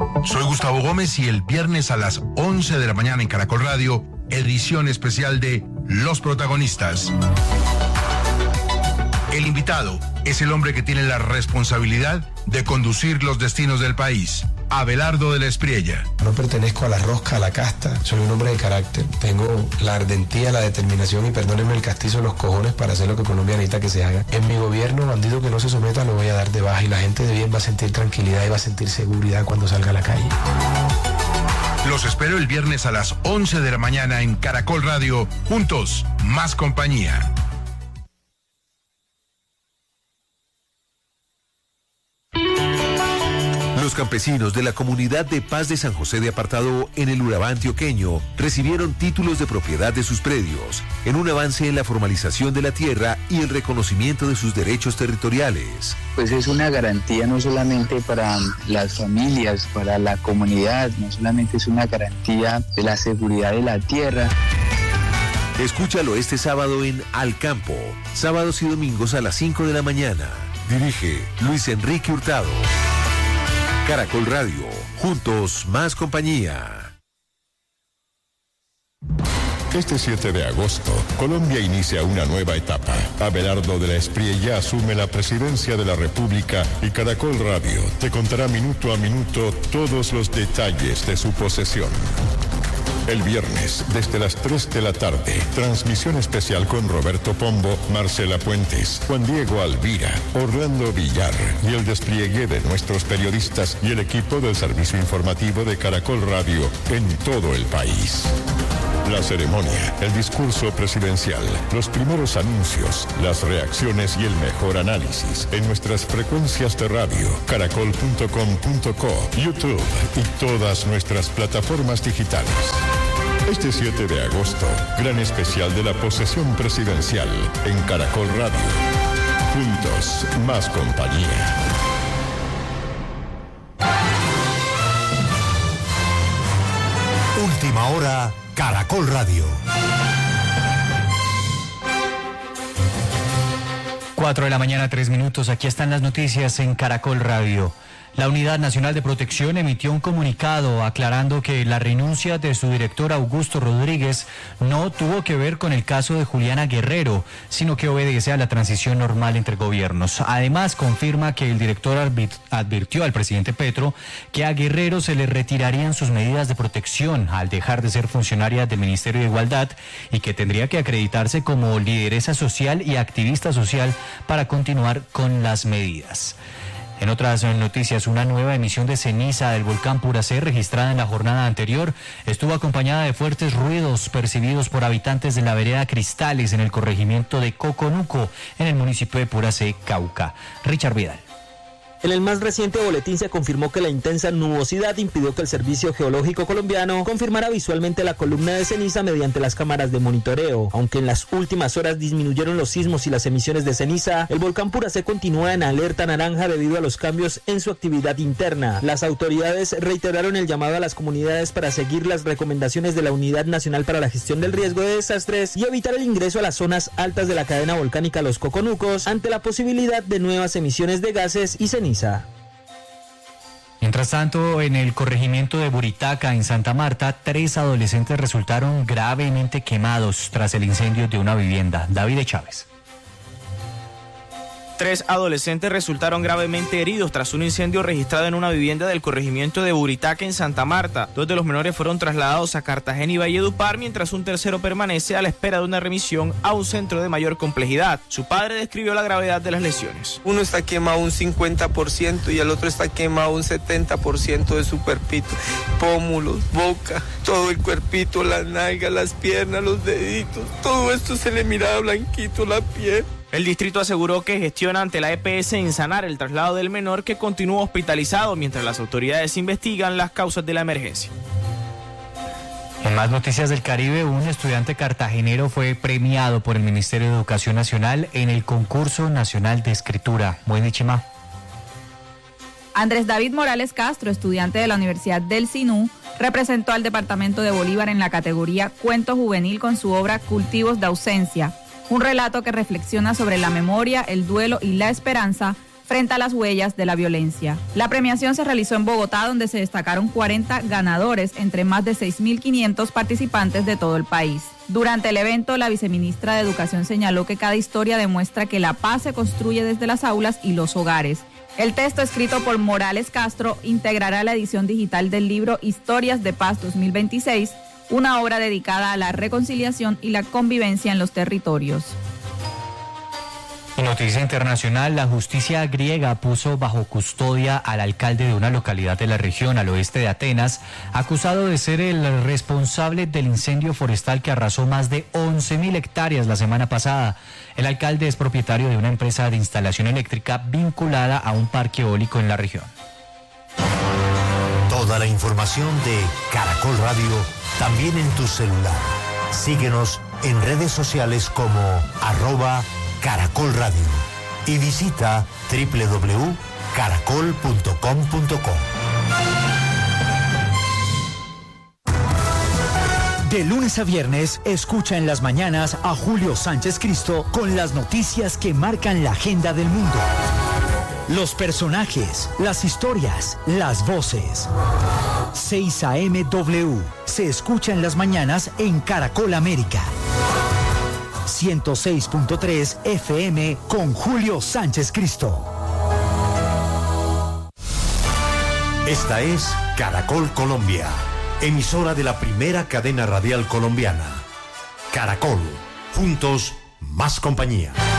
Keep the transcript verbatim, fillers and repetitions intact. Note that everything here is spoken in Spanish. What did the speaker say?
Soy Gustavo Gómez y el viernes a las once de la mañana en Caracol Radio, edición especial de Los Protagonistas. El invitado es el hombre que tiene la responsabilidad de conducir los destinos del país, Abelardo de la Espriella. No pertenezco a la rosca, a la casta, soy un hombre de carácter. Tengo la ardentía, la determinación y perdónenme el castizo, los cojones para hacer lo que Colombia necesita que se haga. En mi gobierno, bandido que no se someta lo voy a dar de baja y la gente de bien va a sentir tranquilidad y va a sentir seguridad cuando salga a la calle. Los espero el viernes a las once de la mañana en Caracol Radio. Juntos, más compañía. Los campesinos de la comunidad de Paz de San José de Apartado en el Urabá antioqueño recibieron títulos de propiedad de sus predios, en un avance en la formalización de la tierra y el reconocimiento de sus derechos territoriales. Pues es una garantía no solamente para las familias, para la comunidad, no solamente es una garantía de la seguridad de la tierra. Escúchalo este sábado en Al Campo, sábados y domingos a las cinco de la mañana. Dirige Luis Enrique Hurtado. Caracol Radio, juntos más compañía. Este siete de agosto, Colombia inicia una nueva etapa. Abelardo de la Espriella asume la presidencia de la República y Caracol Radio te contará minuto a minuto todos los detalles de su posesión. El viernes, desde las tres de la tarde, transmisión especial con Roberto Pombo, Marcela Puentes, Juan Diego Alvira, Orlando Villar y el despliegue de nuestros periodistas y el equipo del servicio informativo de Caracol Radio en todo el país. La ceremonia, el discurso presidencial, los primeros anuncios, las reacciones y el mejor análisis en nuestras frecuencias de radio, caracol punto com punto co, YouTube y todas nuestras plataformas digitales. Este siete de agosto, gran especial de la posesión presidencial en Caracol Radio. Juntos, más compañía. Última hora, Caracol Radio. Cuatro de la mañana, tres minutos. Aquí están las noticias en Caracol Radio. La Unidad Nacional de Protección emitió un comunicado aclarando que la renuncia de su director Augusto Rodríguez no tuvo que ver con el caso de Juliana Guerrero, sino que obedece a la transición normal entre gobiernos. Además, confirma que el director advirtió al presidente Petro que a Guerrero se le retirarían sus medidas de protección al dejar de ser funcionaria del Ministerio de Igualdad y que tendría que acreditarse como lideresa social y activista social para continuar con las medidas. En otras noticias, una nueva emisión de ceniza del volcán Puracé registrada en la jornada anterior estuvo acompañada de fuertes ruidos percibidos por habitantes de la vereda Cristales en el corregimiento de Coconuco, en el municipio de Puracé, Cauca. Richard Vidal. En el más reciente boletín se confirmó que la intensa nubosidad impidió que el Servicio Geológico Colombiano confirmara visualmente la columna de ceniza mediante las cámaras de monitoreo. Aunque en las últimas horas disminuyeron los sismos y las emisiones de ceniza, el volcán Puracé continúa en alerta naranja debido a los cambios en su actividad interna. Las autoridades reiteraron el llamado a las comunidades para seguir las recomendaciones de la Unidad Nacional para la Gestión del Riesgo de Desastres y evitar el ingreso a las zonas altas de la cadena volcánica Los Coconucos ante la posibilidad de nuevas emisiones de gases y ceniza. Mientras tanto, en el corregimiento de Buritaca, en Santa Marta, tres adolescentes resultaron gravemente quemados tras el incendio de una vivienda. David Chávez. Tres adolescentes resultaron gravemente heridos tras un incendio registrado en una vivienda del corregimiento de Buritaca en Santa Marta. Dos de los menores fueron trasladados a Cartagena y Valledupar, mientras un tercero permanece a la espera de una remisión a un centro de mayor complejidad. Su padre describió la gravedad de las lesiones. Uno está quemado un cincuenta por ciento y el otro está quemado un setenta por ciento de su cuerpito. Pómulos, boca, todo el cuerpito, las nalgas, las piernas, los deditos. Todo esto se le miraba blanquito la piel. El distrito aseguró que gestiona ante la E P S en sanar el traslado del menor, que continúa hospitalizado mientras las autoridades investigan las causas de la emergencia. En más noticias del Caribe, un estudiante cartagenero fue premiado por el Ministerio de Educación Nacional en el Concurso Nacional de Escritura. Buen Chima. Andrés David Morales Castro, estudiante de la Universidad del SINU, representó al departamento de Bolívar en la categoría Cuento Juvenil con su obra Cultivos de Ausencia, un relato que reflexiona sobre la memoria, el duelo y la esperanza frente a las huellas de la violencia. La premiación se realizó en Bogotá, donde se destacaron cuarenta ganadores entre más de seis mil quinientos participantes de todo el país. Durante el evento, la viceministra de Educación señaló que cada historia demuestra que la paz se construye desde las aulas y los hogares. El texto, escrito por Morales Castro, integrará la edición digital del libro Historias de Paz dos mil veintiséis, una obra dedicada a la reconciliación y la convivencia en los territorios. En noticia internacional, la justicia griega puso bajo custodia al alcalde de una localidad de la región al oeste de Atenas, acusado de ser el responsable del incendio forestal que arrasó más de once mil hectáreas la semana pasada. El alcalde es propietario de una empresa de instalación eléctrica vinculada a un parque eólico en la región. Toda la información de Caracol Radio también en tu celular. Síguenos en redes sociales como arroba Caracol Radio y visita doble u doble u doble u punto caracol punto com punto co. De lunes a viernes, escucha en las mañanas a Julio Sánchez Cristo con las noticias que marcan la agenda del mundo. Los personajes, las historias, las voces. seis a eme W se escucha en las mañanas en Caracol América. ciento seis punto tres F M con Julio Sánchez Cristo. Esta es Caracol Colombia, emisora de la primera cadena radial colombiana. Caracol, juntos, más compañía.